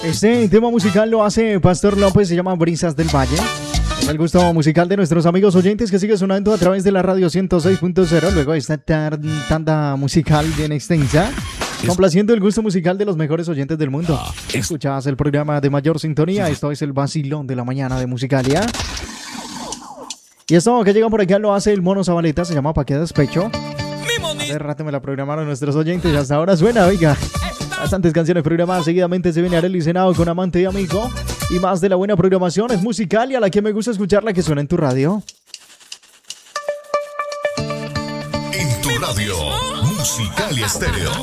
Este tema musical lo hace Pastor López, se llama Brisas del Valle. Es el gusto musical de nuestros amigos oyentes que sigue sonando a través de la radio 106.0. Luego esta tanda musical bien extensa, complaciendo el gusto musical de los mejores oyentes del mundo. Escuchas el programa de mayor sintonía. Esto es el vacilón de la mañana de Musicalia. Y esto que llega por acá lo hace el Mono Zabaleta, se llama Pa' qué despecho. Hace rato me la programaron nuestros oyentes y hasta ahora suena, oiga. Bastantes canciones programadas. Seguidamente se viene Arely Senado con Amante y Amigo. Y más de la buena programación es Musicalia, la que me gusta escuchar, la que suena en tu radio. En tu radio, Musicalia Estéreo.